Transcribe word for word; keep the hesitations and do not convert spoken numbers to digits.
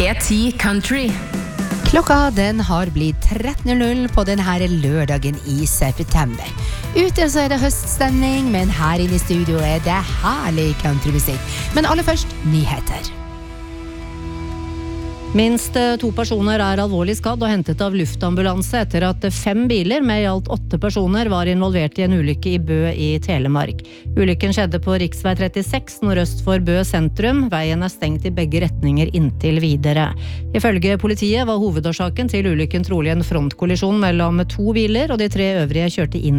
P ti Country. Klokka den har blitt tretten null null på denne lørdagen i september. Ute så er det høststemning, men her inne i studio er det herlig countrymusikk. Men aller først, nyheter. Minst to personer er alvorlig skadd og hentet av luftambulanse etter at fem biler med i alt åtte personer var involvert i en ulykke i Bø i Telemark. Ulykken skjedde på riksvei trettiseks nordøst for Bø sentrum. Veien er stengt i begge retninger inntil videre. Ifølge politiet var hovedårsaken til ulykken trolig en frontkollisjon mellom to biler, og de tre øvrige kjørte inn